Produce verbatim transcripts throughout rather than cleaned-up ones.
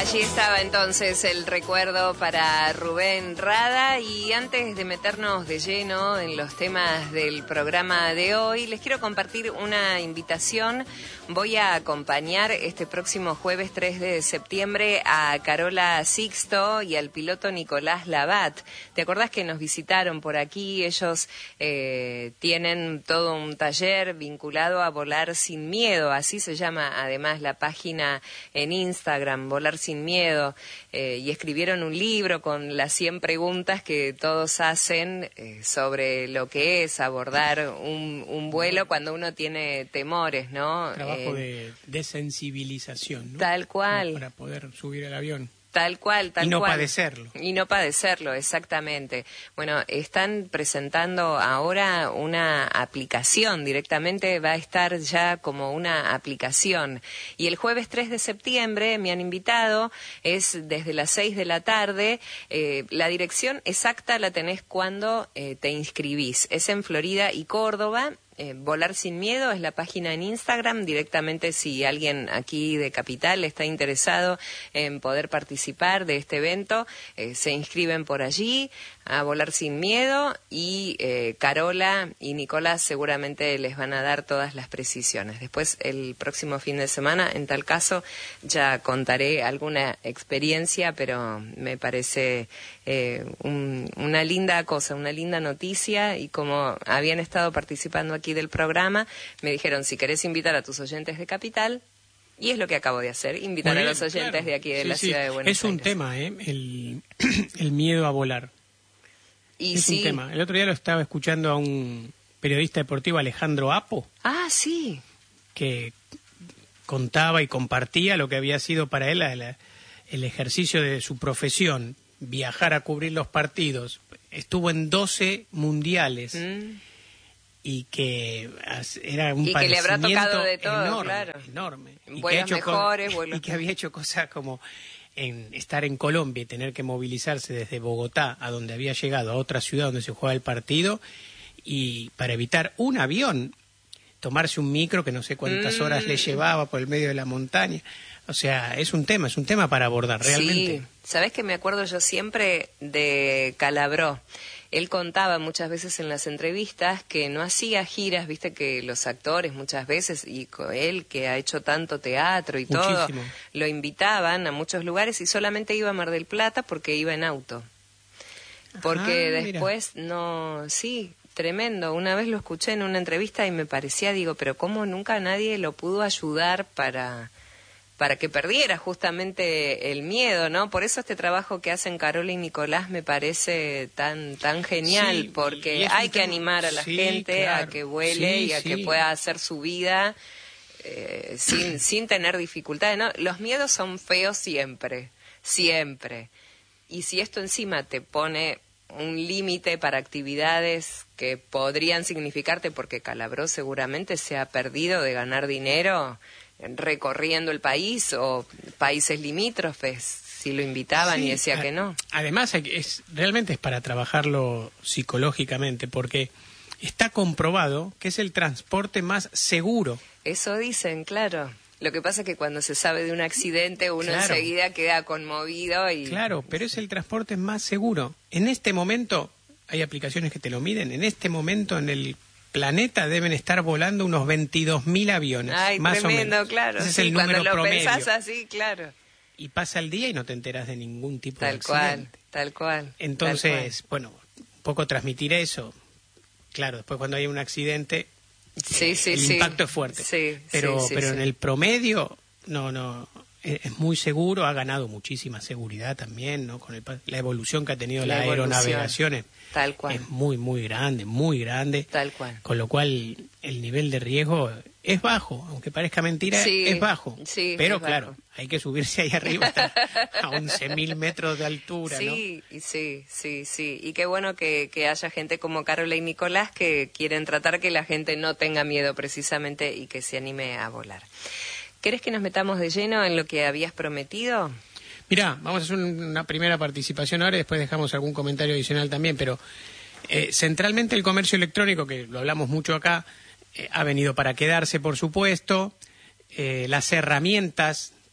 Allí estaba entonces el recuerdo para Rubén Rada, y antes de meternos de lleno en los temas del programa de hoy, les quiero compartir una invitación. Voy a acompañar este próximo jueves tres de septiembre a Carola Sixto y al piloto Nicolás Labat. ¿Te acordás que nos visitaron por aquí? Ellos eh, tienen todo un taller vinculado a volar sin miedo, así se llama además la página en Instagram, Volar sin Miedo, eh, y escribieron un libro con las cien preguntas que todos hacen eh, sobre lo que es abordar un, un vuelo cuando uno tiene temores, ¿no? Trabajo eh, de desensibilización, ¿no? Tal cual. Para poder subir al avión. Tal cual, tal cual. Y no cual. padecerlo. Y no padecerlo, exactamente. Bueno, están presentando ahora una aplicación, directamente va a estar ya como una aplicación. Y el jueves tres de septiembre me han invitado, es desde las seis de la tarde. Eh, la dirección exacta la tenés cuando eh, te inscribís. Es en Florida y Córdoba. Eh, Volar sin Miedo es la página en Instagram. Directamente, si alguien aquí de Capital está interesado en poder participar de este evento, eh, se inscriben por allí a Volar sin Miedo, y eh, Carola y Nicolás seguramente les van a dar todas las precisiones. Después, el próximo fin de semana, en tal caso, ya contaré alguna experiencia, pero me parece eh, un, una linda cosa, una linda noticia, y como habían estado participando aquí del programa, me dijeron, si querés invitar a tus oyentes de Capital, y es lo que acabo de hacer, invitar bien, a los oyentes claro. de aquí de sí, la sí. ciudad de Buenos Aires. Es un tema, ¿eh? El, el miedo a volar. Y es sí. un tema. El otro día lo estaba escuchando a un periodista deportivo, Alejandro Apo. Ah, sí. Que contaba y compartía lo que había sido para él el, el ejercicio de su profesión, viajar a cubrir los partidos. Estuvo en doce mundiales. Mm. Y que era un y que le habrá tocado de todo, enorme, claro. enorme. Y vuelos que, ha hecho mejores, co- vuelos y que había hecho cosas como en estar en Colombia y tener que movilizarse desde Bogotá a donde había llegado, a otra ciudad donde se jugaba el partido, y para evitar un avión, tomarse un micro que no sé cuántas mm. horas le llevaba por el medio de la montaña. O sea, es un tema, es un tema para abordar realmente. Sí, ¿sabés que me acuerdo yo siempre de Calabró? Él contaba muchas veces en las entrevistas que no hacía giras, viste que los actores muchas veces, y él que ha hecho tanto teatro y Muchísimo. todo, lo invitaban a muchos lugares y solamente iba a Mar del Plata porque iba en auto. Porque ah, después mira. no, sí, tremendo. Una vez lo escuché en una entrevista y me parecía, digo, pero ¿cómo nunca nadie lo pudo ayudar para... para que perdiera justamente el miedo, ¿no? Por eso este trabajo que hacen Carola y Nicolás me parece tan tan genial, sí, porque hay que tema... animar a la sí, gente claro. a que vuele sí, y a sí. que pueda hacer su vida eh, sin sin tener dificultades, ¿no? Los miedos son feos siempre, siempre. Y si esto encima te pone un límite para actividades que podrían significarte, porque Calabró seguramente se ha perdido de ganar dinero recorriendo el país o países limítrofes, si lo invitaban sí, y decía a, que no. Además, es realmente es para trabajarlo psicológicamente, porque está comprobado que es el transporte más seguro. Eso dicen, claro. Lo que pasa es que cuando se sabe de un accidente, uno claro. enseguida queda conmovido. y Claro, pero es el transporte más seguro. En este momento, hay aplicaciones que te lo miden, en este momento en el planeta deben estar volando unos veintidós mil aviones. Ay, más tremendo, o menos. claro. Ese es sí, el número cuando lo promedio. pensás así, claro. Y pasa el día y no te enteras de ningún tipo tal de accidente. Tal cual, tal cual. Entonces, tal cual. bueno, un poco transmitir eso. Claro, después cuando hay un accidente, sí, eh, sí, el sí. impacto es fuerte. Sí, pero sí, sí, pero sí. en el promedio, no, no... es muy seguro, ha ganado muchísima seguridad también, ¿no? Con el, la evolución que ha tenido la, la aeronavegación es, tal cual. es muy, muy grande, muy grande. Tal cual. Con lo cual el nivel de riesgo es bajo, aunque parezca mentira, sí, es bajo. Sí, pero es claro, bajo. Hay que subirse ahí arriba hasta a once mil metros de altura, sí, ¿no? Sí, sí, sí. Y qué bueno que, que haya gente como Carola y Nicolás que quieren tratar que la gente no tenga miedo precisamente y que se anime a volar. ¿Querés que nos metamos de lleno en lo que habías prometido? Mirá, vamos a hacer una primera participación ahora y después dejamos algún comentario adicional también, pero eh, centralmente el comercio electrónico, que lo hablamos mucho acá, eh, ha venido para quedarse, por supuesto. Eh, las herramientas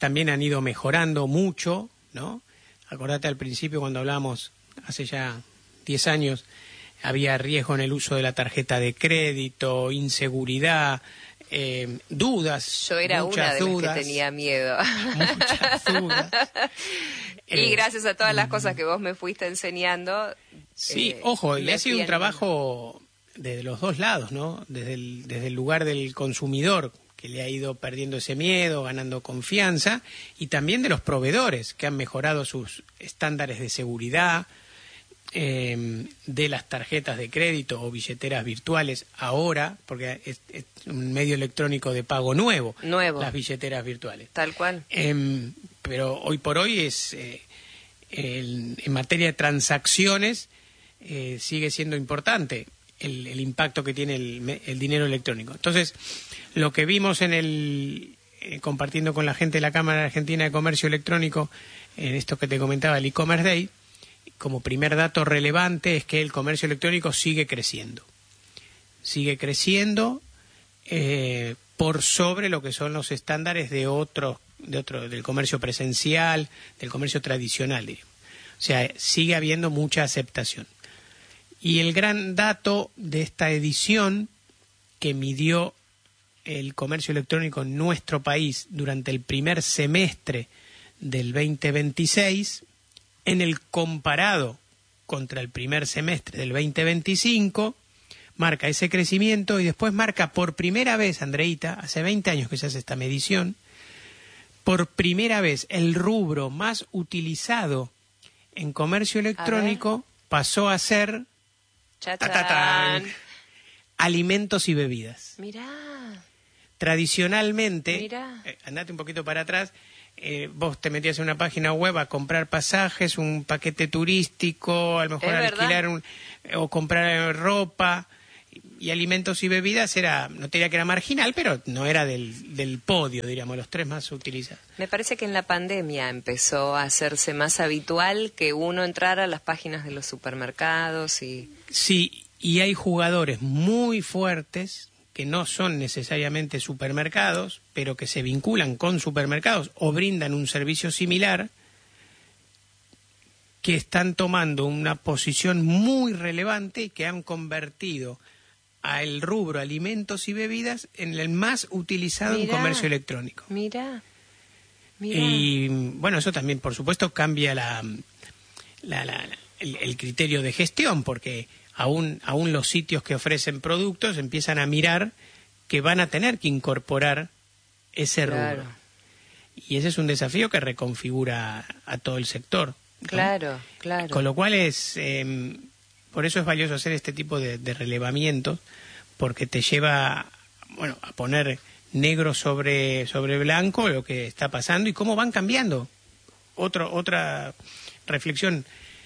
también han ido mejorando mucho, ¿no? Acordate al principio cuando hablábamos, hace ya diez años, había riesgo en el uso de la tarjeta de crédito, inseguridad, eh, dudas. Yo era muchas una de dudas, las que tenía miedo. Muchas dudas. Y Eh, gracias a todas las cosas que vos me fuiste enseñando. Sí, eh, ojo, y me ha sido fui un trabajo desde los dos lados, ¿no? Desde el, desde el lugar del consumidor, que le ha ido perdiendo ese miedo, ganando confianza, y también de los proveedores, que han mejorado sus estándares de seguridad, eh, de las tarjetas de crédito o billeteras virtuales ahora, porque es, es un medio electrónico de pago nuevo, Nuevo. las billeteras virtuales. Tal cual. Eh, pero hoy por hoy es eh, el, en materia de transacciones eh, sigue siendo importante el, el impacto que tiene el, el dinero electrónico. Entonces, lo que vimos en el eh, compartiendo con la gente de la Cámara Argentina de Comercio Electrónico, en esto que te comentaba, el e-commerce day, como primer dato relevante es que el comercio electrónico sigue creciendo. Sigue creciendo eh, por sobre lo que son los estándares de otros, de otro, del comercio presencial, del comercio tradicional, diríamos. O sea, sigue habiendo mucha aceptación. Y el gran dato de esta edición que midió el comercio electrónico en nuestro país durante el primer semestre del veinte veintiséis, en el comparado contra el primer semestre del veinte veinticinco, marca ese crecimiento y después marca por primera vez, Andreita, hace veinte años que se hace esta medición, por primera vez el rubro más utilizado en comercio electrónico pasó a ser Chachán. alimentos y bebidas. Mirá. Tradicionalmente, Mirá. eh, andate un poquito para atrás, eh, vos te metías en una página web a comprar pasajes, un paquete turístico, a lo mejor Es alquilar verdad. un, o comprar ropa, y alimentos y bebidas era, no te diría que era marginal, pero no era del, del podio, diríamos, los tres más utilizados. Me parece que en la pandemia empezó a hacerse más habitual que uno entrara a las páginas de los supermercados y... Sí, y hay jugadores muy fuertes que no son necesariamente supermercados, pero que se vinculan con supermercados o brindan un servicio similar, que están tomando una posición muy relevante y que han convertido al rubro alimentos y bebidas en el más utilizado Mirá. en comercio electrónico. Mira, mira. Y bueno, eso también, por supuesto, cambia la, la- la- el, el criterio de gestión, porque aún, aún los sitios que ofrecen productos empiezan a mirar que van a tener que incorporar ese Claro. rubro. Y ese es un desafío que reconfigura a todo el sector, ¿no? Claro, claro. Con lo cual es, eh, por eso es valioso hacer este tipo de, de relevamientos, porque te lleva, bueno, a poner negro sobre, sobre blanco lo que está pasando y cómo van cambiando. Otro, otra reflexión,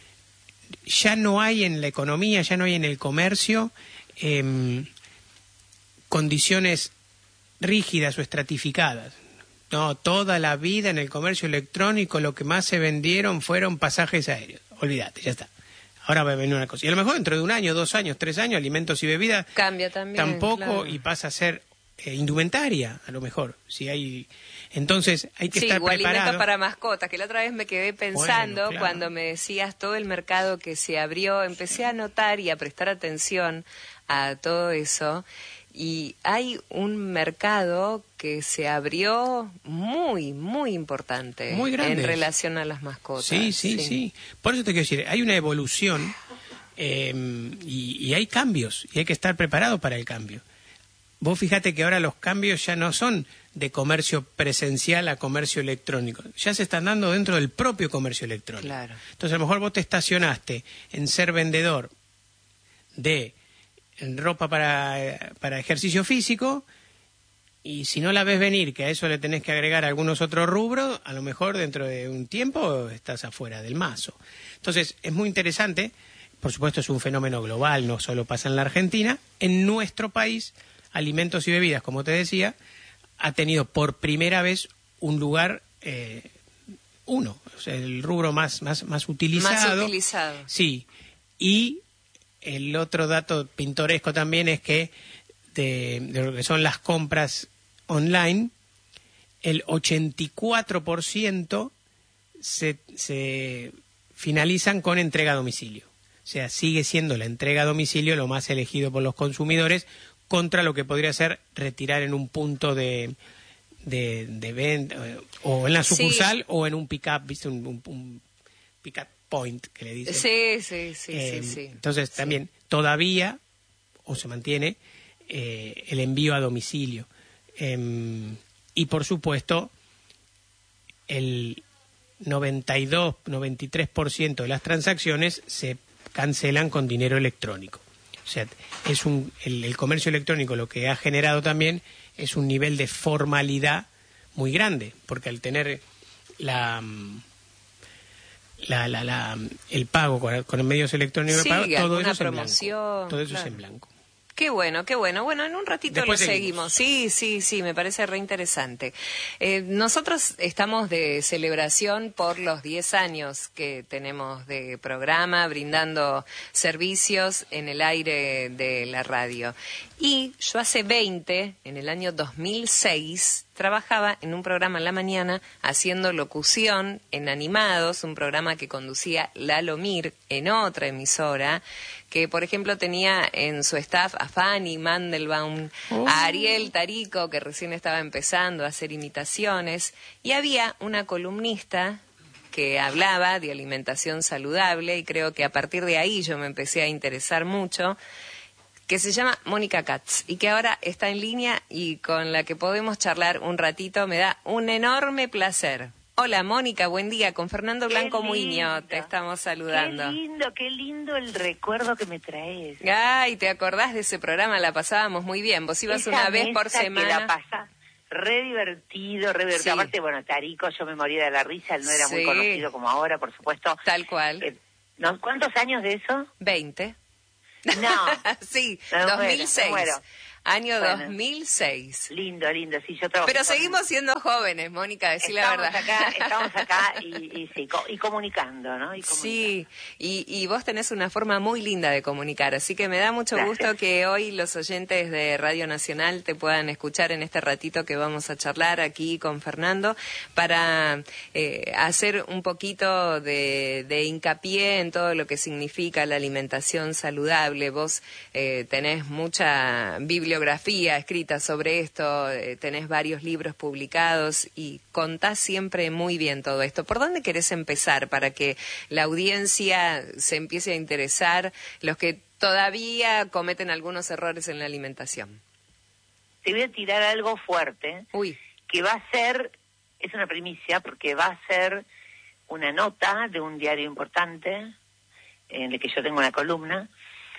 ya no hay en la economía, ya no hay en el comercio eh, condiciones rígidas o estratificadas. No, toda la vida en el comercio electrónico lo que más se vendieron fueron pasajes aéreos. Olvídate, ya está. Ahora va a venir una cosa. Y a lo mejor dentro de un año, dos años, tres años, alimentos y bebidas Cambia también. tampoco, claro. y pasa a ser eh, indumentaria, a lo mejor. Si hay, entonces hay que Sí, estar o alimento preparado. para mascotas, que la otra vez me quedé pensando Bueno, claro. cuando me decías todo el mercado que se abrió, empecé a notar y a prestar atención a todo eso. Y hay un mercado que se abrió muy, muy importante Muy grande. en relación a las mascotas. Sí, sí, sí, Por eso te quiero decir, hay una evolución eh, y, y hay cambios y hay que estar preparado para el cambio. Vos fíjate que ahora los cambios ya no son de comercio presencial a comercio electrónico, ya se están dando dentro del propio comercio electrónico. Claro. Entonces a lo mejor vos te estacionaste en ser vendedor de ropa para, para ejercicio físico, y si no la ves venir, que a eso le tenés que agregar algunos otros rubros, a lo mejor dentro de un tiempo estás afuera del mazo. Entonces es muy interesante, por supuesto es un fenómeno global, no solo pasa en la Argentina. En nuestro país, alimentos y bebidas, como te decía, ha tenido por primera vez un lugar, eh, uno, o sea, el rubro más, más, más utilizado. Más utilizado. Sí, y el otro dato pintoresco también es que de, de lo que son las compras online, el ochenta y cuatro por ciento se, se finalizan con entrega a domicilio. O sea, sigue siendo la entrega a domicilio lo más elegido por los consumidores contra lo que podría ser retirar en un punto de, de, de venta, o en la sucursal, sí, o en un pick-up, ¿viste? Un, un, un pick-up point, que le dicen. Sí, sí, sí, eh, sí, sí. Entonces, también, sí, todavía, o se mantiene, eh, el envío a domicilio. Eh, y, por supuesto, el noventa y dos, noventa y tres por ciento de las transacciones se cancelan con dinero electrónico. O sea, es un, el, el comercio electrónico lo que ha generado también es un nivel de formalidad muy grande, porque al tener la, la, la, la el pago con, con medios electrónicos, sí, de pago, todo eso, promoción, es en blanco, todo eso claro, es en blanco. Qué bueno, qué bueno. Bueno, en un ratito Después lo seguimos. seguimos. Sí, sí, sí, me parece re interesante. Eh, nosotros estamos de celebración por los diez años que tenemos de programa, brindando servicios en el aire de la radio. Y yo hace veinte, en el año dos mil seis, trabajaba en un programa en la mañana haciendo locución en Animados, un programa que conducía Lalo Mir en otra emisora, que por ejemplo tenía en su staff a Fanny Mandelbaum, oh, a Ariel Tarico, que recién estaba empezando a hacer imitaciones, y había una columnista que hablaba de alimentación saludable, y creo que a partir de ahí yo me empecé a interesar mucho, que se llama Mónica Katz, y que ahora está en línea y con la que podemos charlar un ratito. Me da un enorme placer. Hola, Mónica, buen día. Con Fernando Blanco Muiño te estamos saludando. Qué lindo, qué lindo el recuerdo que me traes. Ay, ¿te acordás de ese programa? La pasábamos muy bien. Vos ibas Esa una vez por mesa semana. Que la pasa re divertido, re divertido. Sí. Aparte, bueno, Tarico, yo me moría de la risa. Él no era sí. muy conocido como ahora, por supuesto. Tal cual. Eh, ¿no? ¿Cuántos años de eso? Veinte. No. Sí, no, dos mil seis. Bueno, bueno. Año bueno. dos mil seis. Lindo, lindo, sí, yo trabajo. Pero seguimos con... siendo jóvenes, Mónica, decí la verdad. Acá, estamos acá y, y, sí, y comunicando, ¿no? Y comunicando. Sí, y, y vos tenés una forma muy linda de comunicar, así que me da mucho Gracias. gusto que hoy los oyentes de Radio Nacional te puedan escuchar en este ratito que vamos a charlar aquí con Fernando para eh, hacer un poquito de, de hincapié en todo lo que significa la alimentación saludable. Vos eh, tenés mucha bibliografía bibliografía escrita sobre esto, eh, tenés varios libros publicados y contás siempre muy bien todo esto. ¿Por dónde querés empezar para que la audiencia se empiece a interesar, los que todavía cometen algunos errores en la alimentación? Te voy a tirar algo fuerte, Uy. que va a ser, es una primicia, porque va a ser una nota de un diario importante, en el que yo tengo una columna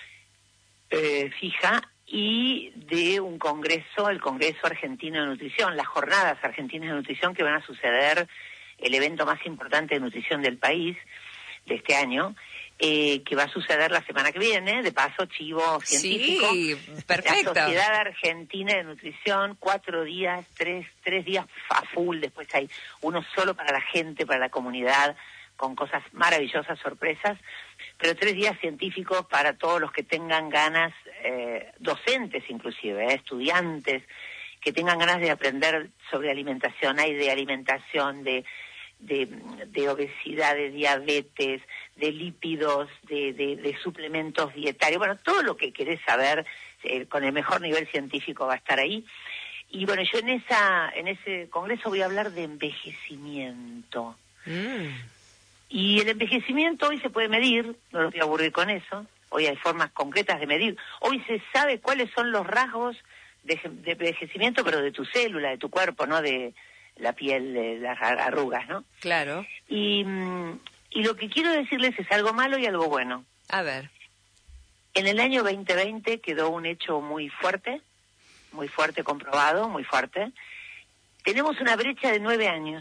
eh, fija, y de un congreso, el Congreso Argentino de Nutrición, las Jornadas Argentinas de Nutrición, que van a suceder, el evento más importante de nutrición del país de este año, eh, que va a suceder la semana que viene, de paso, chivo científico. Sí, perfecto. La Sociedad Argentina de Nutrición, cuatro días, tres, tres días a full, después hay uno solo para la gente, para la comunidad, con cosas maravillosas, sorpresas, pero tres días científicos para todos los que tengan ganas, eh, docentes inclusive, eh, estudiantes, que tengan ganas de aprender sobre alimentación. Hay de alimentación, de, de, de obesidad, de diabetes, de lípidos, de, de, de suplementos dietarios, bueno, todo lo que querés saber, eh, con el mejor nivel científico va a estar ahí. Y bueno, yo en esa en ese congreso voy a hablar de envejecimiento. Mm. Y el envejecimiento hoy se puede medir, no los voy a aburrir con eso, hoy hay formas concretas de medir. Hoy se sabe cuáles son los rasgos de, de envejecimiento, pero de tu célula, de tu cuerpo, no de la piel, de las arrugas, ¿no? Claro. Y, y lo que quiero decirles es algo malo y algo bueno. A ver. En el año veinte veinte quedó un hecho muy fuerte, muy fuerte comprobado, muy fuerte. Tenemos una brecha de nueve años.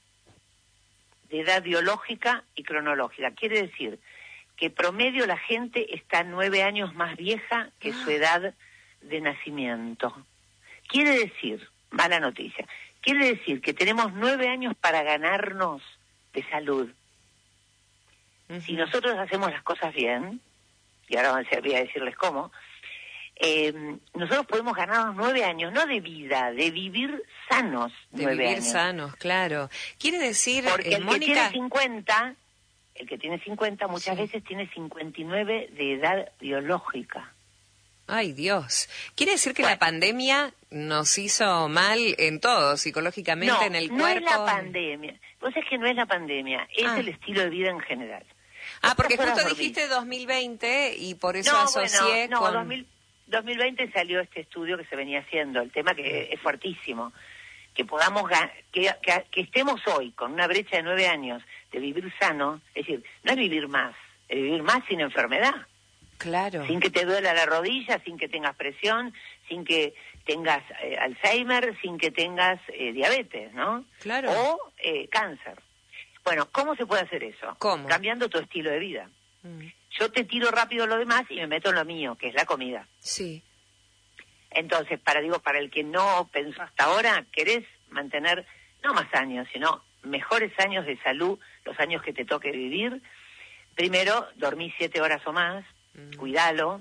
De edad biológica y cronológica. Quiere decir que promedio la gente está nueve años más vieja que su edad de nacimiento. Quiere decir, mala noticia, quiere decir que tenemos nueve años para ganarnos de salud. Uh-huh. Si nosotros hacemos las cosas bien, y ahora voy a decirles cómo, Eh, nosotros podemos ganarnos nueve años, no de vida, de vivir sanos. De nueve vivir años. sanos, claro. Quiere decir, Porque eh, el Mónica... que tiene cincuenta, el que tiene cincuenta muchas Sí. veces tiene cincuenta y nueve de edad biológica. Ay, Dios. ¿Quiere decir que Bueno. la pandemia nos hizo mal en todo, psicológicamente, No, en el no cuerpo? es la pandemia. Vos es que no es la pandemia, es Ah. el estilo de vida en general. Ah, porque ¿Cuántas justo horas dormís? dijiste dos mil veinte y por eso No, asocié bueno, no, con... dos mil, dos mil veinte salió este estudio que se venía haciendo, el tema que es fuertísimo, que podamos, ga- que, que, que estemos hoy con una brecha de nueve años de vivir sano, es decir, no es vivir más, es vivir más sin enfermedad, Claro. sin que te duela la rodilla, sin que tengas presión, sin que tengas eh, Alzheimer, sin que tengas eh, diabetes, ¿no? Claro. O eh, cáncer. Bueno, ¿cómo se puede hacer eso? ¿Cómo? Cambiando tu estilo de vida. Mm, Yo te tiro rápido lo demás y me meto en lo mío, que es la comida. Sí. Entonces, para digo, para el que no pensó hasta ahora, querés mantener no más años, sino mejores años de salud, los años que te toque vivir. Primero, dormí siete horas o más, Mm. cuídalo.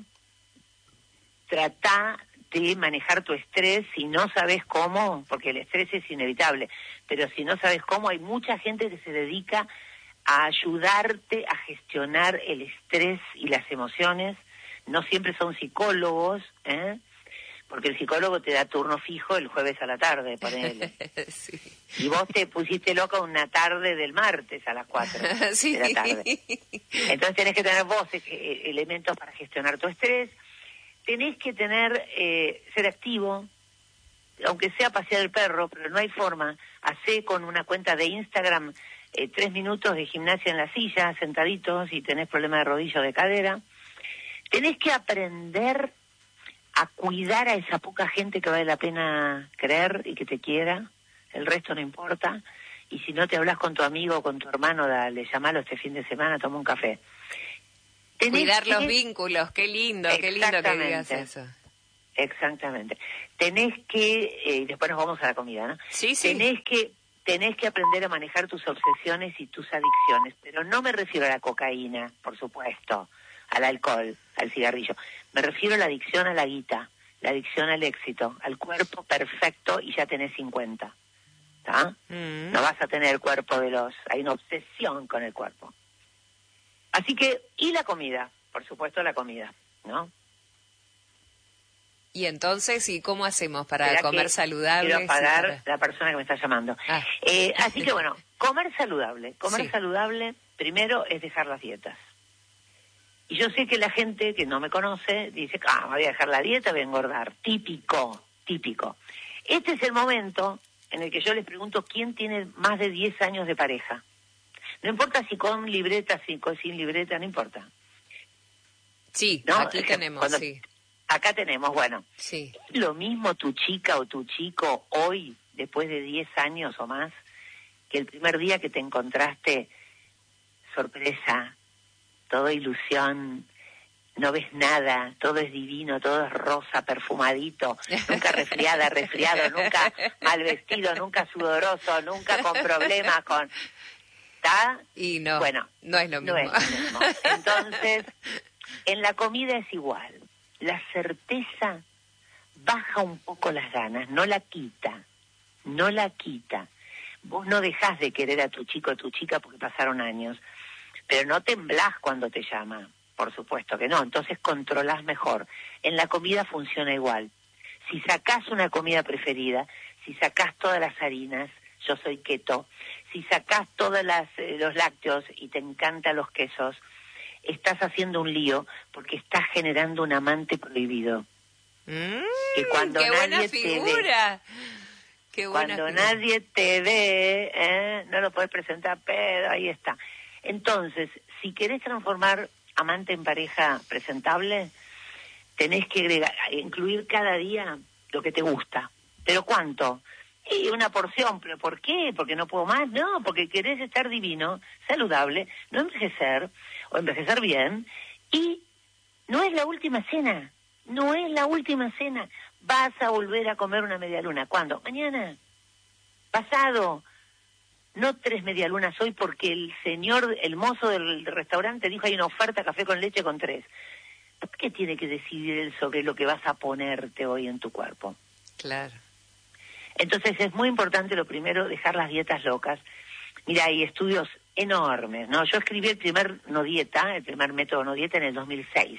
Tratá de manejar tu estrés si no sabes cómo, porque el estrés es inevitable, pero si no sabes cómo, hay mucha gente que se dedica a ayudarte a gestionar el estrés y las emociones. No siempre son psicólogos, ¿eh? Porque el psicólogo te da turno fijo el jueves a la tarde, ponele. Sí. Y vos te pusiste loca una tarde del martes a las cuatro Sí. de la tarde. Entonces tenés que tener vos eh, elementos para gestionar tu estrés. Tenés que tener, eh, ser activo, aunque sea pasear el perro, pero no hay forma. Hacé con una cuenta de Instagram eh, tres minutos de gimnasia en la silla, sentaditos, si tenés problema de rodilla o de cadera. Tenés que aprender a cuidar a esa poca gente que vale la pena creer y que te quiera. El resto no importa. Y si no te hablas con tu amigo o con tu hermano, dale, llamalo este fin de semana, toma un café. Tenés Cuidar que- los vínculos, qué lindo, qué lindo que digas Exactamente. eso. Exactamente. Tenés que, eh, y después nos vamos a la comida, ¿no? Sí, sí. Tenés que, tenés que aprender a manejar tus obsesiones y tus adicciones, pero no me refiero a la cocaína, por supuesto, al alcohol, al cigarrillo. Me refiero a la adicción a la guita, la adicción al éxito, al cuerpo perfecto y ya tenés cincuenta. ¿Está? Mm. No vas a tener el cuerpo de los... Hay una obsesión con el cuerpo. Así que, y la comida, por supuesto la comida, ¿no? Y entonces, ¿y cómo hacemos para Espera comer que saludable? Quiero pagar Sí, para- la persona que me está llamando. Ah. Eh, así que bueno, comer saludable. Comer Sí. saludable, primero, es dejar las dietas. Y yo sé que la gente que no me conoce dice, ah, me voy a dejar la dieta, voy a engordar. Típico, típico. Este es el momento en el que yo les pregunto quién tiene más de diez años de pareja. No importa si con libreta, si con, sin libreta, no importa. Sí, ¿No? aquí Es que tenemos, cuando- sí. Acá tenemos, bueno, Sí. lo mismo tu chica o tu chico hoy, después de diez años o más, que el primer día que te encontraste, sorpresa, todo ilusión, no ves nada, todo es divino, todo es rosa, perfumadito, nunca resfriada, resfriado, nunca mal vestido, nunca sudoroso, nunca con problemas, con... ¿Está? Y no, Bueno, no es lo mismo. No es lo mismo. Entonces, en la comida es igual. La certeza baja un poco las ganas, no la quita, no la quita. Vos no dejás de querer a tu chico o tu chica porque pasaron años, pero no temblás cuando te llama, por supuesto que no, entonces controlás mejor. En la comida funciona igual. Si sacás una comida preferida, si sacás todas las harinas, yo soy keto, si sacás todos eh, los lácteos y te encantan los quesos, estás haciendo un lío porque estás generando un amante prohibido. Mm, Que cuando ¡qué buena nadie te ve- figura! ¡Qué buena Cuando figura! nadie te ve, ¿eh? No lo podés presentar, pero ahí está. Entonces, si querés transformar amante en pareja presentable, tenés que agregar, incluir cada día lo que te gusta. ¿Pero cuánto? Y una porción, ¿pero por qué? ¿Porque no puedo más? No, porque querés estar divino, saludable, no envejecer, o envejecer bien, y no es la última cena, no es la última cena. Vas a volver a comer una media luna. ¿Cuándo? Mañana, pasado, no tres medialunas hoy porque el señor, el mozo del restaurante dijo hay una oferta café con leche con tres. ¿por qué tiene que decidir él sobre lo que vas a ponerte hoy en tu cuerpo? Claro. Entonces es muy importante, lo primero, dejar las dietas locas. Mira, hay estudios enormes, ¿no? Yo escribí el primer no dieta, el primer método no dieta en el dos mil seis.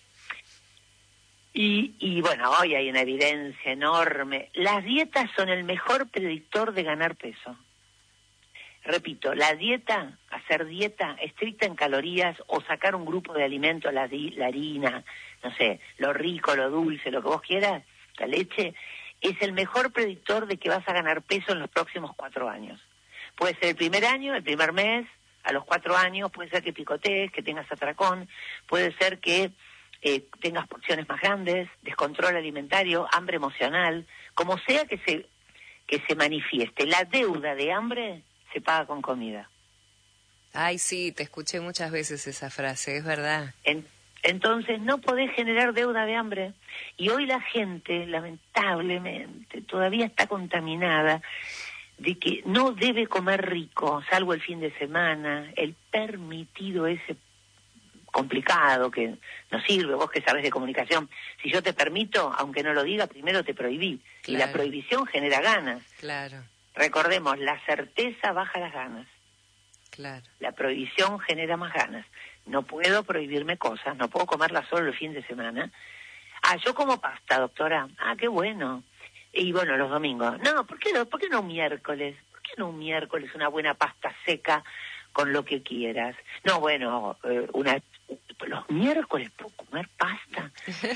Y, y bueno, hoy hay una evidencia enorme. Las dietas son el mejor predictor de ganar peso. Repito, la dieta, hacer dieta estricta en calorías o sacar un grupo de alimentos, la, di, la harina, no sé, lo rico, lo dulce, lo que vos quieras, la leche, es el mejor predictor de que vas a ganar peso en los próximos cuatro años. Puede ser el primer año, el primer mes, a los cuatro años, puede ser que picotees, que tengas atracón, puede ser que eh, tengas porciones más grandes, descontrol alimentario, hambre emocional, como sea que se, que se manifieste. La deuda de hambre se paga con comida. Ay, sí, te escuché muchas veces esa frase, es verdad. En, entonces no podés generar deuda de hambre. Y hoy la gente, lamentablemente, todavía está contaminada de que no debe comer rico, salvo el fin de semana, el permitido ese complicado que no sirve, vos que sabés de comunicación. Si yo te permito, aunque no lo diga, primero te prohibí. Claro. Y la prohibición genera ganas. Claro. Recordemos, la certeza baja las ganas. Claro. La prohibición genera más ganas. No puedo prohibirme cosas, no puedo comerlas solo el fin de semana. Ah, yo como pasta, doctora. Ah, qué bueno. Y bueno, los domingos. No, ¿por qué no, ¿por qué no un miércoles? ¿Por qué no un miércoles una buena pasta seca con lo que quieras? No, bueno, eh, una los miércoles puedo comer pasta.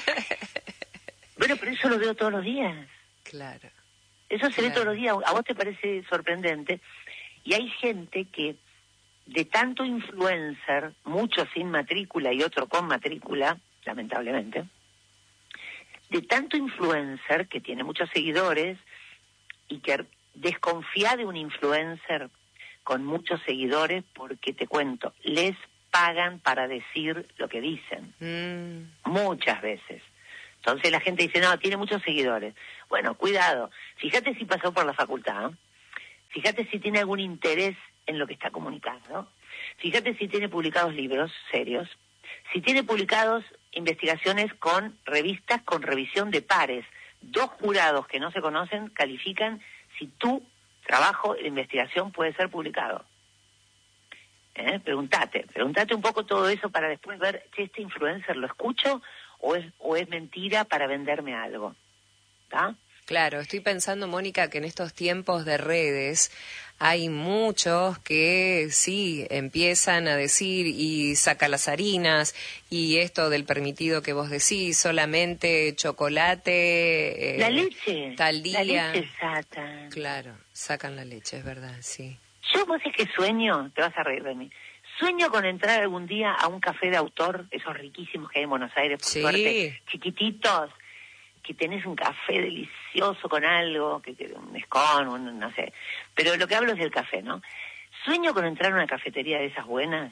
Bueno, pero eso lo veo todos los días. Claro. Eso se claro. ve todos los días. ¿A vos te parece sorprendente? Y hay gente que de tanto influencer, muchos sin matrícula y otro con matrícula, lamentablemente, de tanto influencer que tiene muchos seguidores y que desconfía de un influencer con muchos seguidores porque, te cuento, les pagan para decir lo que dicen. Mm. Muchas veces. Entonces la gente dice, no, tiene muchos seguidores. Bueno, cuidado. Fíjate si pasó por la facultad. Fíjate si tiene algún interés en lo que está comunicando. Fíjate si tiene publicados libros serios. Si tiene publicados investigaciones con revistas con revisión de pares. Dos jurados que no se conocen califican si tu trabajo de investigación puede ser publicado. ¿Eh? Preguntate, preguntate un poco todo eso para después ver si este influencer lo escucho o es, o es mentira para venderme algo. ¿Está? Claro, estoy pensando, Mónica, que en estos tiempos de redes hay muchos que sí empiezan a decir y saca las harinas y esto del permitido que vos decís, solamente chocolate. Eh, la leche. Tal día. La leche sacan. Claro, sacan la leche, es verdad, sí. Yo, vos es que sueño, te vas a reír de mí, sueño con entrar algún día a un café de autor, esos riquísimos que hay en Buenos Aires, por sí. suerte, chiquititos, que tenés un café delicioso con algo, que, que un escón, un, no sé. Pero lo que hablo es del café, ¿no? Sueño con entrar a una cafetería de esas buenas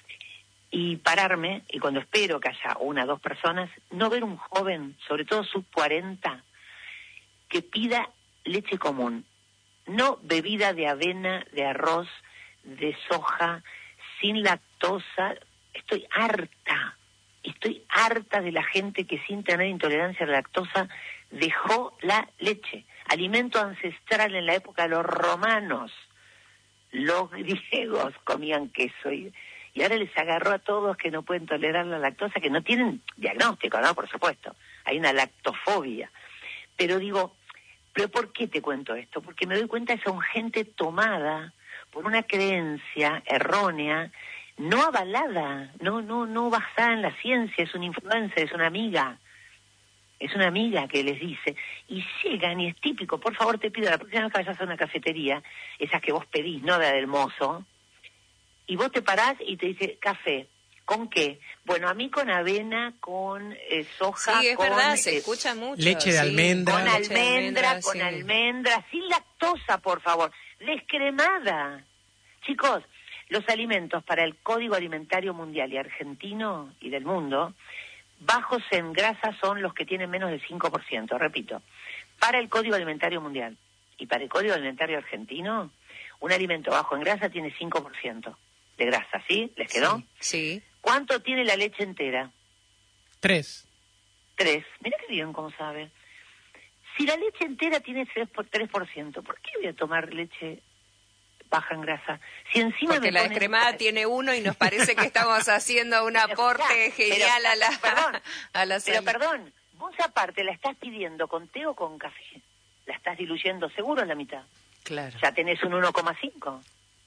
y pararme, y cuando espero que haya una o dos personas, no ver un joven, sobre todo sub cuarenta, que pida leche común. No bebida de avena, de arroz, de soja, sin lactosa. Estoy harta, estoy harta de la gente que sin tener intolerancia a la lactosa dejó la leche. Alimento ancestral en la época de los romanos. Los griegos comían queso y, y ahora les agarró a todos que no pueden tolerar la lactosa, que no tienen diagnóstico, ¿no? Por supuesto, hay una lactofobia. Pero digo... ¿Pero por qué te cuento esto? Porque me doy cuenta que son gente tomada por una creencia errónea, no avalada, no no no basada en la ciencia, es una influencia, es una amiga, es una amiga que les dice, y llegan, y es típico, por favor te pido, la próxima vez que vayas a una cafetería, esas que vos pedís, no la del mozo, y vos te parás y te dice, café. ¿Con qué? Bueno, a mí con avena, con eh, soja, sí, es con... verdad, se eh, escucha mucho. Leche de sí, almendra. Con leche de almendra, almendra, con sí. almendra, sin lactosa, por favor. Descremada. Chicos, los alimentos para el Código Alimentario Mundial y Argentino y del mundo, bajos en grasa son los que tienen menos del cinco por ciento, repito. Para el Código Alimentario Mundial y para el Código Alimentario Argentino, un alimento bajo en grasa tiene cinco por ciento de grasa, ¿sí? ¿Les quedó? Sí. sí. ¿Cuánto tiene la leche entera? Tres. Tres. Mira qué bien cómo sabe. Si la leche entera tiene tres por ciento, ¿por qué voy a tomar leche baja en grasa? Si encima Porque me la ponen... descremada tiene uno y nos parece que estamos haciendo un aporte Pero, genial pero, a la, perdón, a la Pero salud. perdón, vos aparte la estás pidiendo con té o con café. La estás diluyendo seguro en la mitad. Claro. Ya tenés un uno coma cinco.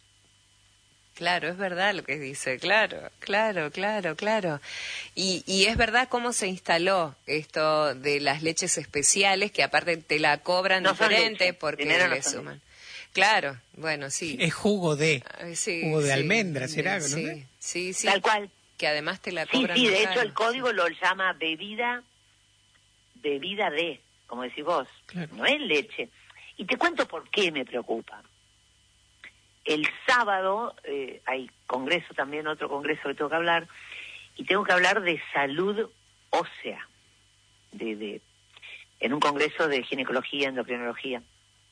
Claro, es verdad lo que dice, claro, claro, claro, claro. Y, y es verdad cómo se instaló esto de las leches especiales, que aparte te la cobran No son diferente leche, porque primero no le son suman. Claro, bueno, sí. Es jugo de, Ay, sí, jugo de sí, almendra, ¿será? sí, ¿No sé? sí, sí, Tal cual. que además te la Sí, cobran sí, más de hecho caro, el código sí. lo llama bebida, bebida de, como decís vos. Claro. No es leche. Y te cuento por qué me preocupa. El sábado eh, hay congreso también, otro congreso que tengo que hablar, y tengo que hablar de salud ósea, de, de en un congreso de ginecología, endocrinología,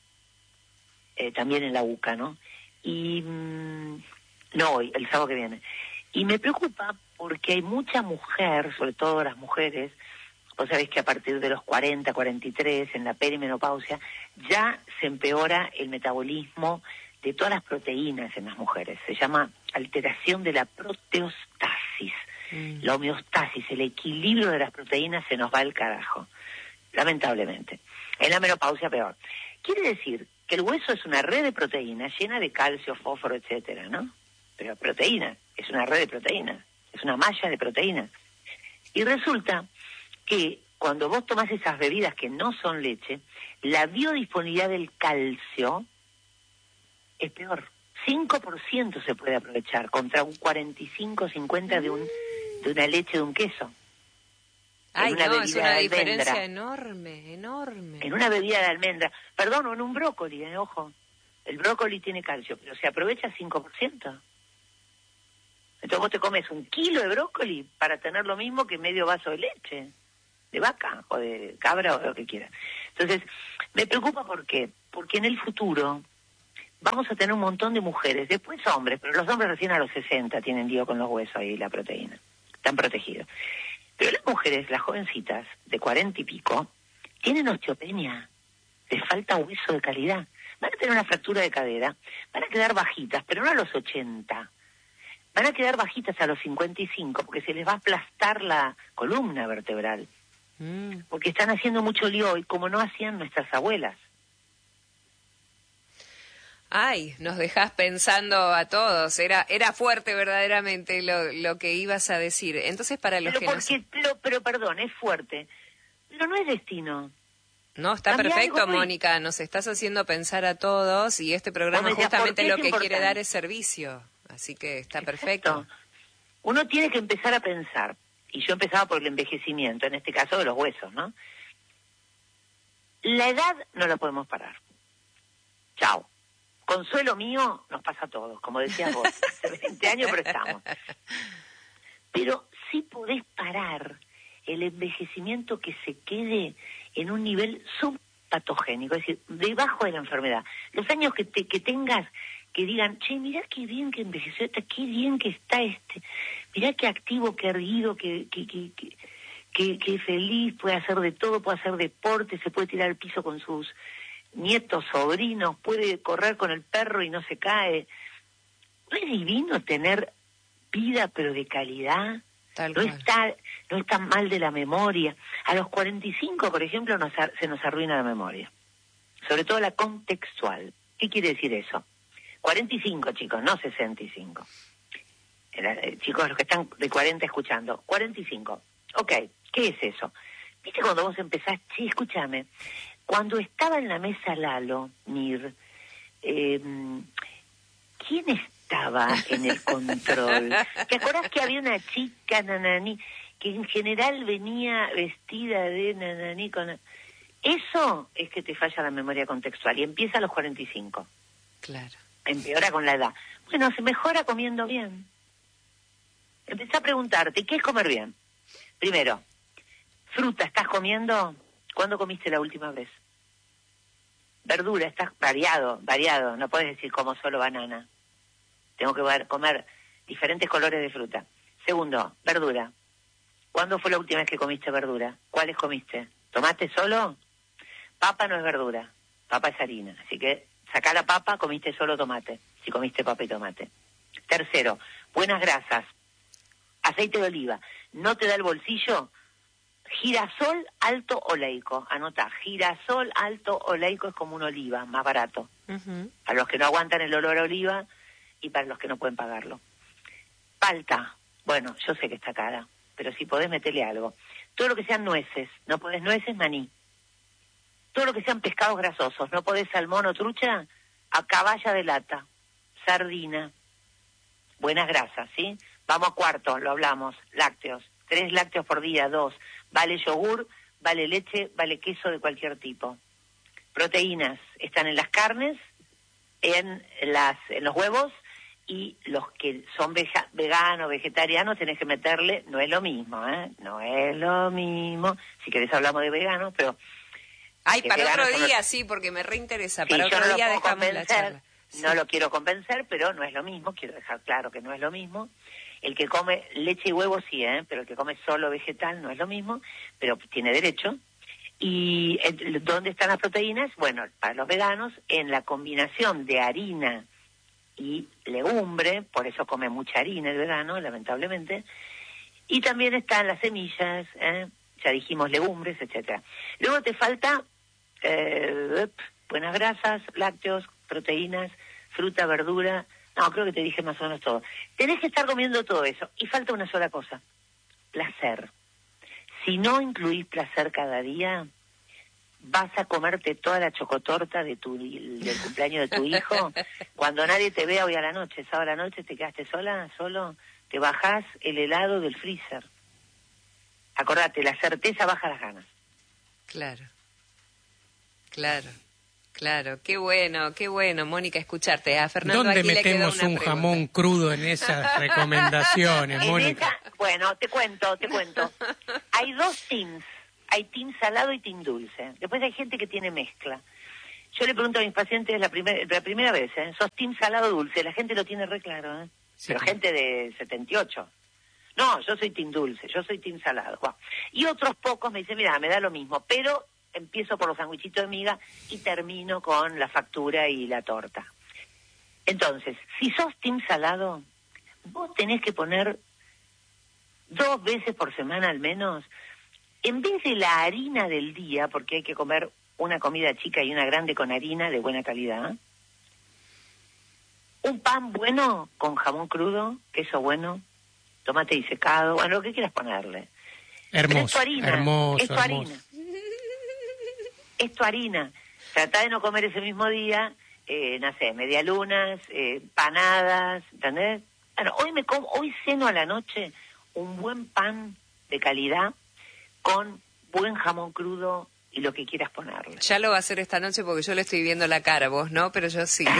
eh, también en la U C A, ¿no? Y mmm, no hoy, el sábado que viene. Y me preocupa porque hay mucha mujer, sobre todo las mujeres, vos sabés que a partir de los cuarenta, cuarenta y tres, en la perimenopausia, ya se empeora el metabolismo de todas las proteínas en las mujeres. Se llama alteración de la proteostasis. Mm. La homeostasis, el equilibrio de las proteínas se nos va al carajo, lamentablemente. En la menopausia peor. Quiere decir que el hueso es una red de proteínas llena de calcio, fósforo, etcétera, ¿no? Pero proteína, es una red de proteínas, es una malla de proteínas. Y resulta que cuando vos tomás esas bebidas que no son leche, la biodisponibilidad del calcio es peor. cinco por ciento se puede aprovechar contra un cuarenta y cinco, cincuenta de un de una leche de un queso. Ay, una no, es una diferencia almendra, enorme, enorme. En una bebida de almendra. Perdón, o en un brócoli, eh, ojo. El brócoli tiene calcio, pero se aprovecha cinco por ciento. Entonces vos te comes un kilo de brócoli para tener lo mismo que medio vaso de leche, de vaca o de cabra o lo que quieras. Entonces, me preocupa ¿por qué? Porque en el futuro vamos a tener un montón de mujeres, después hombres, pero los hombres recién a los sesenta tienen lío con los huesos y la proteína. Están protegidos. Pero las mujeres, las jovencitas, de cuarenta y pico, tienen osteopenia. Les falta hueso de calidad. Van a tener una fractura de cadera, van a quedar bajitas, pero no a los ochenta. Van a quedar bajitas a los cincuenta y cinco porque se les va a aplastar la columna vertebral. Mm. Porque están haciendo mucho lío hoy como no hacían nuestras abuelas. Ay, nos dejás pensando a todos. Era era fuerte verdaderamente lo, lo que ibas a decir. Entonces, para los pero que porque, no... pero, pero, perdón, es fuerte. Pero no es destino. No, está Cambia perfecto, algo, Mónica. Nos estás haciendo pensar a todos y este programa decías, justamente lo es que importante? quiere dar es servicio. Así que está Exacto. perfecto. Uno tiene que empezar a pensar. Y yo empezaba por el envejecimiento, en este caso de los huesos, ¿no? La edad no la podemos parar. Chao. Consuelo mío nos pasa a todos, como decías vos, hace veinte años, pero estamos. Pero sí podés parar el envejecimiento que se quede en un nivel subpatogénico, es decir, debajo de la enfermedad. Los años que, te, que tengas que digan, che, mirá qué bien que envejeció esta, qué bien que está este, mirá qué activo, qué erguido, qué, qué, qué, qué, qué, qué feliz, puede hacer de todo, puede hacer deporte, se puede tirar al piso con sus nietos, sobrinos, puede correr con el perro y no se cae. ¿No es divino tener vida pero de calidad? Tal no cual. está no está mal de la memoria. A los cuarenta y cinco, por ejemplo, nos, se nos arruina la memoria. Sobre todo la contextual. ¿Qué quiere decir eso? cuarenta y cinco, chicos, no sesenta y cinco. Eh, chicos, los que están de cuarenta escuchando. cuarenta y cinco. Ok, ¿qué es eso? ¿Viste cuando vos empezás? Sí, escúchame. Cuando estaba en la mesa Lalo, Mir, eh, ¿quién estaba en el control? ¿Te acordás que había una chica, nanani, que en general venía vestida de nanani con... Eso es que te falla la memoria contextual y empieza a los cuarenta y cinco. Claro. Empeora con la edad. Bueno, se mejora comiendo bien. Empezá a preguntarte, ¿qué es comer bien? Primero, fruta, ¿estás comiendo? ¿Cuándo comiste la última vez? Verdura, estás variado, variado. No puedes decir como solo banana. Tengo que comer diferentes colores de fruta. Segundo, verdura. ¿Cuándo fue la última vez que comiste verdura? ¿Cuáles comiste? ¿Tomate solo? Papa no es verdura, papa es harina. Así que sacá la papa, comiste solo tomate, si comiste papa y tomate. Tercero, buenas grasas. Aceite de oliva. ¿No te da el bolsillo? Girasol alto oleico. Anotá, girasol alto oleico es como una oliva, más barato. Uh-huh. Para los que no aguantan el olor a oliva y para los que no pueden pagarlo. Palta. Bueno, yo sé que está cara, pero si podés meterle algo. Todo lo que sean nueces. No podés nueces, maní. Todo lo que sean pescados grasosos. No podés salmón o trucha, a caballa de lata. Sardina. Buenas grasas, ¿sí? Vamos a cuarto, lo hablamos. Lácteos. Tres lácteos por día, dos. Vale yogur, vale leche, vale queso de cualquier tipo. Proteínas están en las carnes, en las en los huevos, y los que son veja, veganos, vegetarianos, tenés que meterle, no es lo mismo, ¿eh? No es lo mismo. Si querés hablamos de veganos, pero... Ay, para otro día, los... sí, porque me reinteresa. Sí, para otro no día dejamos la charla. Sí. No lo quiero convencer, pero no es lo mismo, quiero dejar claro que no es lo mismo. El que come leche y huevo sí, ¿eh? Pero el que come solo vegetal no es lo mismo, pero tiene derecho. ¿Y dónde están las proteínas? Bueno, para los veganos, en la combinación de harina y legumbre, por eso come mucha harina el vegano, lamentablemente, y también están las semillas, ¿eh? Ya dijimos legumbres, etcétera. Luego te falta eh, buenas grasas, lácteos, proteínas, fruta, verdura. No, creo que te dije más o menos todo. Tenés que estar comiendo todo eso. Y falta una sola cosa. Placer. Si no incluís placer cada día, vas a comerte toda la chocotorta de tu, del cumpleaños de tu hijo. Cuando nadie te vea hoy a la noche, sábado a la noche, te quedaste sola, solo, te bajás el helado del freezer. Acordate, la certeza baja las ganas. Claro. Claro. Claro, qué bueno, qué bueno, Mónica, escucharte. A Fernando ¿Dónde aquí le metemos queda una un pregunta. jamón crudo en esas recomendaciones, en Mónica? esa, bueno, te cuento, te cuento. Hay dos teams, hay team salado y team dulce. Después hay gente que tiene mezcla. Yo le pregunto a mis pacientes la, primer, la primera vez, ¿eh? ¿Sos team salado o dulce? La gente lo tiene re claro, ¿eh? Sí, pero sí. Gente de setenta y ocho. No, yo soy team dulce, yo soy team salado. Bueno. Y otros pocos me dicen, mira, me da lo mismo, pero... empiezo por los sandwichitos de miga y termino con la factura y la torta. Entonces, si sos team salado, vos tenés que poner dos veces por semana al menos, en vez de la harina del día, porque hay que comer una comida chica y una grande con harina de buena calidad, un pan bueno con jamón crudo, queso bueno, tomate disecado, bueno, lo que quieras ponerle. Hermoso, es tu harina, hermoso, es tu hermoso. harina. Es tu harina. Tratá de no comer ese mismo día, eh, no sé, medialunas, eh, panadas, ¿entendés? Bueno, hoy me como, hoy ceno a la noche un buen pan de calidad con buen jamón crudo y lo que quieras ponerle. Ya lo va a hacer esta noche porque yo le estoy viendo la cara, vos no, pero yo sí.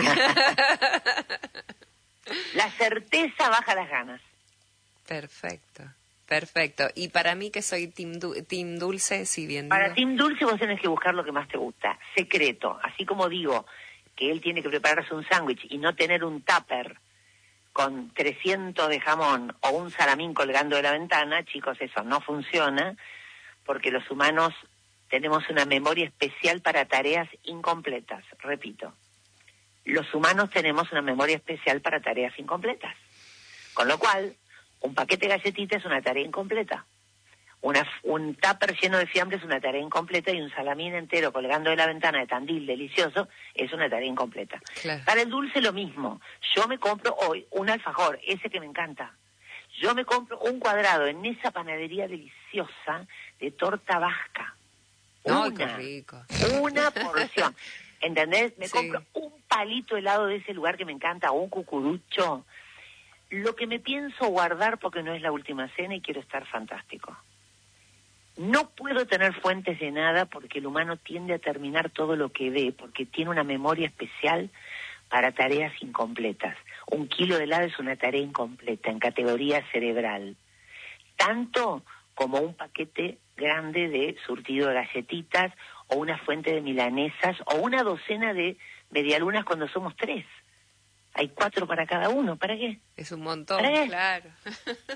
La certeza baja las ganas. Perfecto. Perfecto. Y para mí, que soy team, du team dulce, si bien Para digo... team dulce vos tenés que buscar lo que más te gusta. Secreto. Así como digo que él tiene que prepararse un sándwich y no tener un tupper con trescientos de jamón o un salamín colgando de la ventana, chicos, eso no funciona, porque los humanos tenemos una memoria especial para tareas incompletas. Repito, los humanos tenemos una memoria especial para tareas incompletas. Con lo cual... un paquete de galletitas es una tarea incompleta. Una, un tupper lleno de fiambre es una tarea incompleta y un salamín entero colgando de la ventana de Tandil delicioso es una tarea incompleta. Claro. Para el dulce lo mismo. Yo me compro hoy un alfajor, ese que me encanta. Yo me compro un cuadrado en esa panadería deliciosa de torta vasca. ¡Ay, una, qué rico! Una porción. ¿Entendés? Me sí. compro un palito helado de ese lugar que me encanta, o un cucurucho. Lo que me pienso guardar porque no es la última cena y quiero estar fantástico. No puedo tener fuentes de nada porque el humano tiende a terminar todo lo que ve, porque tiene una memoria especial para tareas incompletas. Un kilo de helado es una tarea incompleta en categoría cerebral. Tanto como un paquete grande de surtido de galletitas o una fuente de milanesas o una docena de medialunas cuando somos tres. Hay cuatro para cada uno, ¿para qué? Es un montón, ¿Para qué? claro.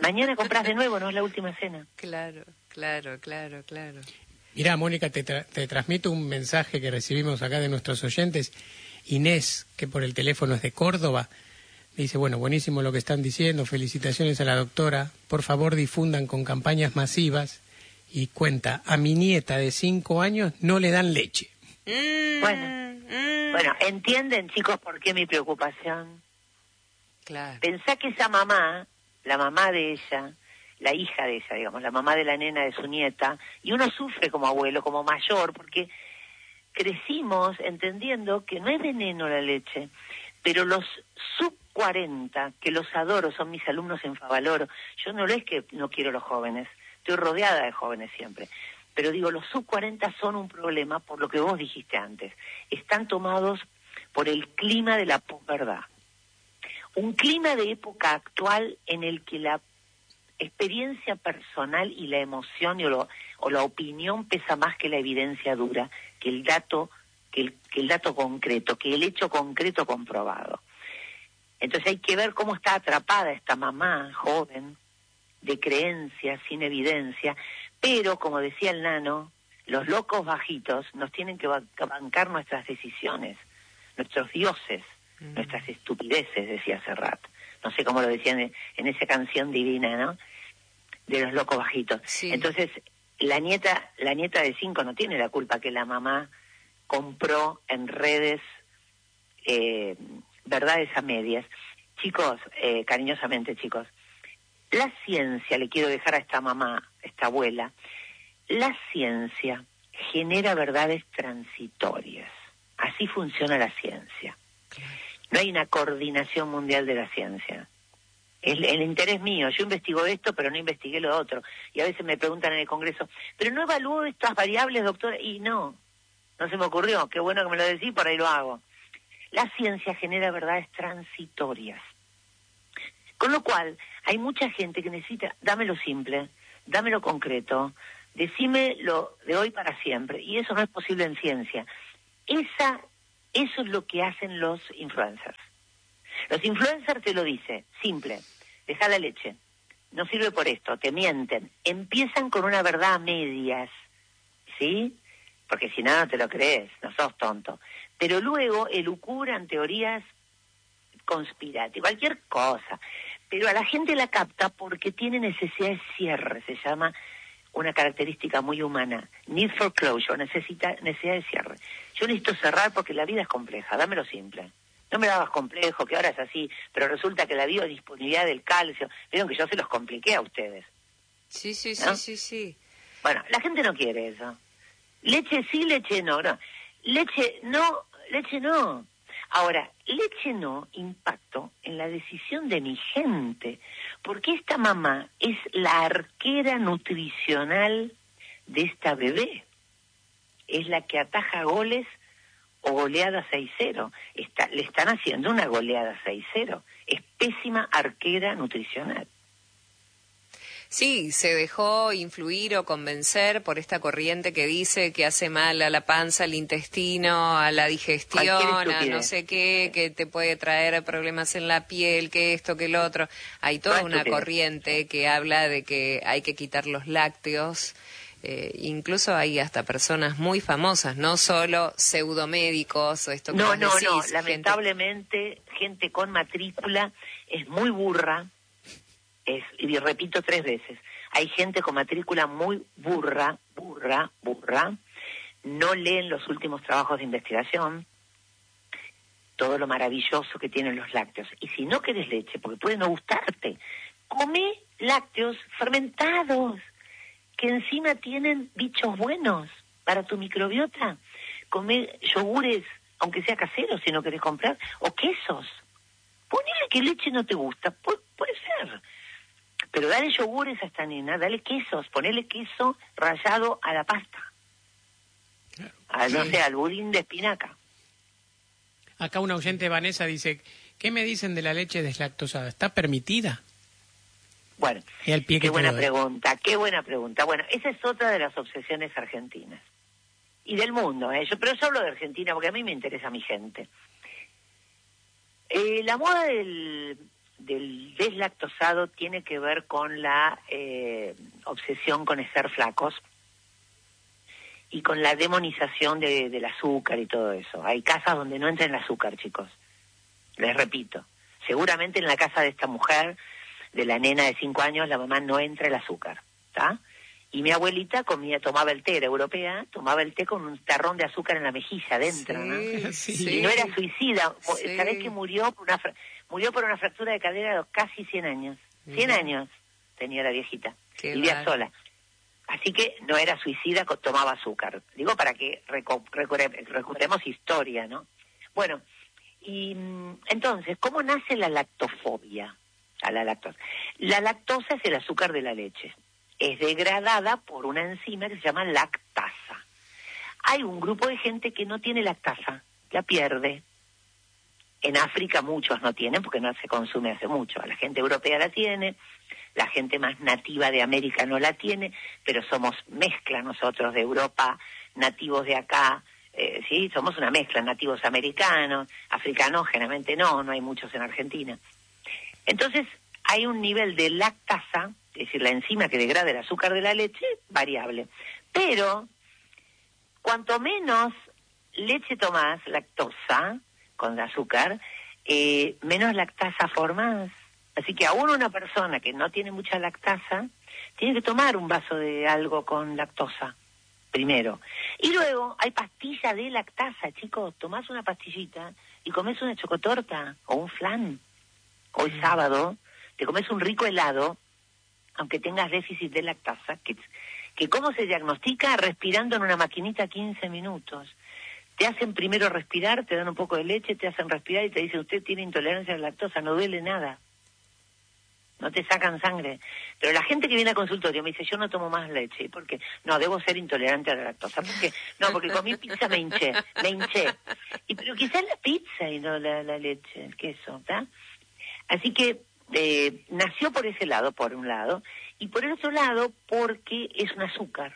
Mañana compras de nuevo, no es la última cena. Claro, claro, claro, claro. Mirá, Mónica, te, tra te transmito un mensaje que recibimos acá de nuestros oyentes. Inés, que por el teléfono es de Córdoba, dice, bueno, buenísimo lo que están diciendo, felicitaciones a la doctora, por favor difundan con campañas masivas, y cuenta, a mi nieta de cinco años no le dan leche. Mm, Bueno, mm. bueno, ¿entienden, chicos, por qué mi preocupación? Claro. Pensá que esa mamá, la mamá de ella, la hija de ella, digamos, la mamá de la nena de su nieta, y uno sufre como abuelo, como mayor, porque crecimos entendiendo que no es veneno la leche, pero los sub cuarenta, que los adoro, son mis alumnos en Favaloro, yo no es que no quiero los jóvenes, estoy rodeada de jóvenes siempre, pero digo, los sub cuarenta son un problema por lo que vos dijiste antes, están tomados por el clima de la posverdad, un clima de época actual en el que la experiencia personal y la emoción y o, lo, o la opinión pesa más que la evidencia dura, que el dato, que el, que el dato concreto, que el hecho concreto comprobado. Entonces hay que ver cómo está atrapada esta mamá joven, de creencias, sin evidencia, pero como decía el nano, los locos bajitos nos tienen que bancar nuestras decisiones, nuestros dioses, mm. nuestras estupideces, decía Serrat. No sé cómo lo decían en, en esa canción divina, ¿no? De los locos bajitos. Sí. Entonces, la nieta, la nieta de cinco no tiene la culpa que la mamá compró en redes eh, verdades a medias. Chicos, eh, cariñosamente, chicos, la ciencia, le quiero dejar a esta mamá, esta abuela, la ciencia genera verdades transitorias. Así funciona la ciencia. No hay una coordinación mundial de la ciencia. El, el interés mío, yo investigo esto, pero no investigué lo otro. Y a veces me preguntan en el Congreso, ¿pero no evalúo estas variables, doctora? Y no, no se me ocurrió. Qué bueno que me lo decís, por ahí lo hago. La ciencia genera verdades transitorias. Con lo cual, hay mucha gente que necesita, dame lo simple, dame lo concreto, decime lo de hoy para siempre. Y eso no es posible en ciencia. Esa, eso es lo que hacen los influencers. Los influencers te lo dicen, simple, deja la leche, no sirve por esto, te mienten. Empiezan con una verdad a medias, ¿sí? Porque si no, no te lo crees, no sos tonto. Pero luego elucubran teorías conspirativas, cualquier cosa. Pero a la gente la capta porque tiene necesidad de cierre, se llama una característica muy humana. Need for closure, necesita, necesidad de cierre. Yo necesito cerrar porque la vida es compleja, dámelo simple. No me dabas complejo, que ahora es así, pero resulta que la biodisponibilidad del calcio, vieron que yo se los compliqué a ustedes. Sí, sí, ¿no? sí, sí, sí. Bueno, la gente no quiere eso. Leche sí, leche no, no. Leche no, leche no. Ahora, leche no impacto en la decisión de mi gente, porque esta mamá es la arquera nutricional de esta bebé. Es la que ataja goles o goleada seis cero. Está, le están haciendo una goleada seis cero. Es pésima arquera nutricional. Sí, se dejó influir o convencer por esta corriente que dice que hace mal a la panza, al intestino, a la digestión, a no sé qué, que te puede traer problemas en la piel, que esto, que lo otro. Hay toda una corriente que habla de que hay que quitar los lácteos. Eh, incluso hay hasta personas muy famosas, no solo pseudomédicos o esto que No, vos no, decís, no, gente... lamentablemente gente con matrícula es muy burra, es, y repito tres veces, hay gente con matrícula muy burra, burra, burra, no leen los últimos trabajos de investigación, todo lo maravilloso que tienen los lácteos. Y si no querés leche, porque puede no gustarte, come lácteos fermentados, que encima tienen bichos buenos para tu microbiota. Come yogures, aunque sea casero, si no querés comprar, o quesos. Ponele que leche no te gusta, Pu- puede ser. Pero dale yogures a esta nena, dale quesos, ponele queso rallado a la pasta. A, no sé, al budín de espinaca. Acá una oyente, Vanessa, dice, ¿qué me dicen de la leche deslactosada? ¿Está permitida? Bueno, Y al pie qué que buena te lo doy. pregunta, qué buena pregunta. Bueno, esa es otra de las obsesiones argentinas. Y del mundo, ¿eh? Yo, pero yo hablo de Argentina porque a mí me interesa mi gente. Eh, la moda del, del deslactosado tiene que ver con la eh, obsesión con ser flacos y con la demonización de, del azúcar y todo eso. Hay casas donde no entra el azúcar, chicos. Les repito, seguramente en la casa de esta mujer, de la nena de cinco años, la mamá no entra el azúcar, ¿está? Y mi abuelita comía, tomaba el té, era europea, tomaba el té con un tarrón de azúcar en la mejilla adentro, sí, ¿no? Sí. Y no era suicida. Sí. ¿Sabés que murió por una murió por una fractura de cadera a los casi cien años? cien uh-huh. años tenía la viejita. Qué vivía mal. Sola. Así que no era suicida, tomaba azúcar. Digo para que recu- recu- recuperemos historia, ¿no? Bueno, y entonces, ¿cómo nace la lactofobia? A la lactosa. La lactosa es el azúcar de la leche. Es degradada por una enzima que se llama lactasa. Hay un grupo de gente que no tiene lactasa, la pierde. En África muchos no tienen porque no se consume hace mucho. La gente europea la tiene, la gente más nativa de América no la tiene, pero somos mezcla nosotros de Europa, nativos de acá, eh, sí, somos una mezcla, nativos americanos, africanos generalmente no, no hay muchos en Argentina. Entonces hay un nivel de lactasa, es decir, la enzima que degrada el azúcar de la leche, variable. Pero cuanto menos leche tomás, lactosa, con azúcar, eh, menos lactasa formás. Así que aún una persona que no tiene mucha lactasa, tiene que tomar un vaso de algo con lactosa, primero. Y luego hay pastilla de lactasa, chicos. Tomás una pastillita y comés una chocotorta o un flan. Hoy mm. sábado te comes un rico helado, aunque tengas déficit de lactasa, que, que ¿cómo se diagnostica? Respirando en una maquinita quince minutos. Te hacen primero respirar, te dan un poco de leche, te hacen respirar y te dicen, usted tiene intolerancia a la lactosa, no duele nada. No te sacan sangre. Pero la gente que viene al consultorio me dice, yo no tomo más leche. ¿Por qué? No, debo ser intolerante a la lactosa. ¿Por qué? No, porque comí pizza, me hinché, me hinché. Y, pero quizás la pizza y no la, la leche, el queso, ¿está? Así que eh, nació por ese lado, por un lado, y por el otro lado porque es un azúcar.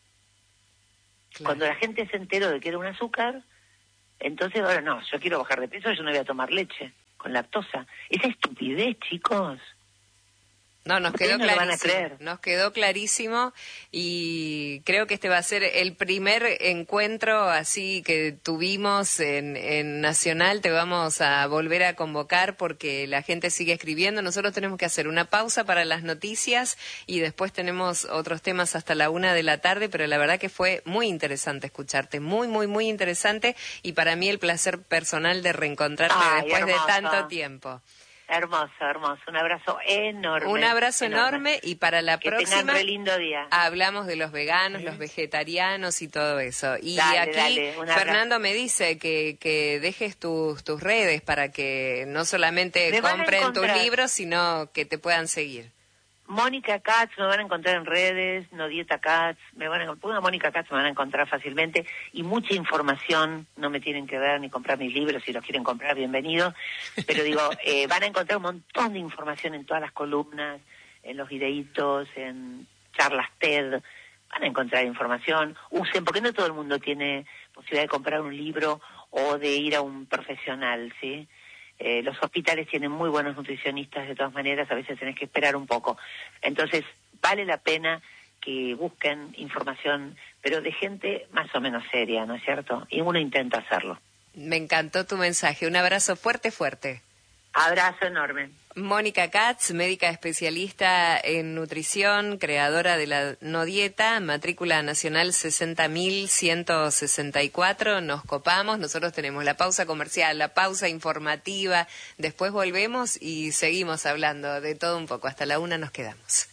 Claro. Cuando la gente se enteró de que era un azúcar, entonces ahora no, yo quiero bajar de peso, yo no voy a tomar leche con lactosa. Esa estupidez, chicos. No, nos quedó clarísimo, nos quedó clarísimo y creo que este va a ser el primer encuentro así que tuvimos en, en Nacional. Te vamos a volver a convocar porque la gente sigue escribiendo. Nosotros tenemos que hacer una pausa para las noticias y después tenemos otros temas hasta la una de la tarde, pero la verdad que fue muy interesante escucharte, muy, muy, muy interesante y para mí el placer personal de reencontrarte Ay, después hermoso. de tanto tiempo. Hermoso, hermoso. Un abrazo enorme. Un abrazo enorme, enorme y para la que próxima tengan re lindo día. Hablamos de los veganos, ¿sí? Los vegetarianos y todo eso. Y dale, aquí dale, Fernando me dice que, que dejes tus, tus redes para que no solamente me compren tus libros, sino que te puedan seguir. Mónica Katz, me van a encontrar en redes, No Dieta Katz, me van a encontrar, Mónica Katz me van a encontrar fácilmente y mucha información, no me tienen que ver ni comprar mis libros, si los quieren comprar, bienvenidos, pero digo, eh, van a encontrar un montón de información en todas las columnas, en los videitos, en charlas TED, van a encontrar información, usen, porque no todo el mundo tiene posibilidad de comprar un libro o de ir a un profesional, ¿sí? Eh, los hospitales tienen muy buenos nutricionistas de todas maneras, a veces tenés que esperar un poco. Entonces, vale la pena que busquen información, pero de gente más o menos seria, ¿no es cierto? Y uno intenta hacerlo. Me encantó tu mensaje. Un abrazo fuerte, fuerte. Abrazo enorme. Mónica Katz, médica especialista en nutrición, creadora de la No Dieta, matrícula nacional sesenta mil ciento sesenta y cuatro. Nos copamos, nosotros tenemos la pausa comercial, la pausa informativa, después volvemos y seguimos hablando de todo un poco. Hasta la una nos quedamos.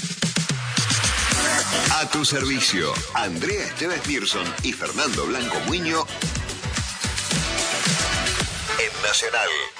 A tu servicio, Andrea Esteves Nilsson y Fernando Blanco Muño en Nacional.